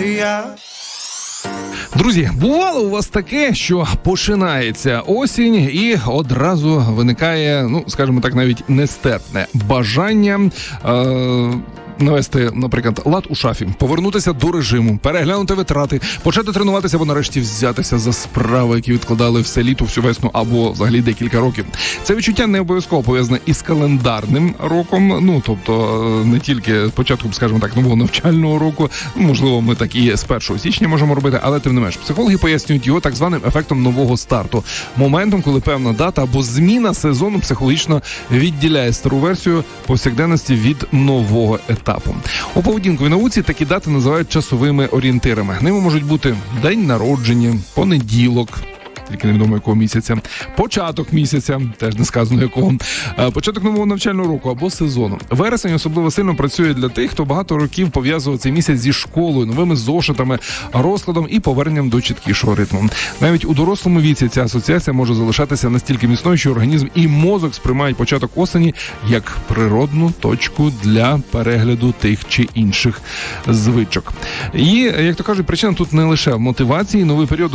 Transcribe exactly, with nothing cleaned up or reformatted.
Друзі, бувало у вас таке, що починається осінь і одразу виникає, ну, скажімо так, навіть нестерпне бажання е- навести, наприклад, лад у шафі, повернутися до режиму, переглянути витрати, почати тренуватися або нарешті взятися за справи, які відкладали все літо, всю весну або взагалі декілька років. Це відчуття не обов'язково пов'язане із календарним роком, ну, тобто не тільки з початком, скажімо так, нового навчального року, можливо, ми так і з першого січня можемо робити, але тим не менш, психологи пояснюють його так званим ефектом нового старту, моментом, коли певна дата або зміна сезону психологічно відділяє стару версію повсякденності від нового етапу. У поведінковій науці такі дати називають часовими орієнтирами. Ними можуть бути день народження, понеділок, тільки невідомо якого місяця, початок місяця, теж не сказано якого, початок нового навчального року або сезону. Вересень особливо сильно працює для тих, хто багато років пов'язував цей місяць зі школою, новими зошитами, розкладом і поверненням до чіткішого ритму. Навіть у дорослому віці ця асоціація може залишатися настільки міцною, що організм і мозок сприймають початок осені як природну точку для перегляду тих чи інших звичок. І, як то кажуть, причина тут не лише в мотивації, новий період